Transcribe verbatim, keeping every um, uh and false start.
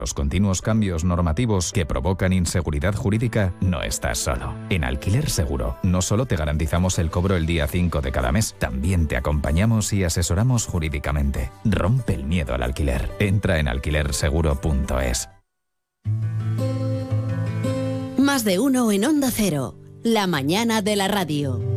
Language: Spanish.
los continuos cambios normativos que provocan inseguridad jurídica, no estás solo. En Alquiler Seguro, no solo te garantizamos el cobro el día cinco de cada mes, también te acompañamos y asesoramos jurídicamente. Rompe el miedo al alquiler. Entra en alquiler seguro punto es. Más de uno en Onda Cero, la mañana de la radio.